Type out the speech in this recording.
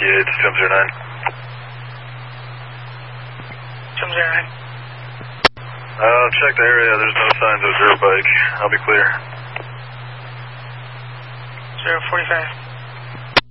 Yeah, it's 709. 709. Check the area. There's no signs of a zero bike. I'll be clear. 045.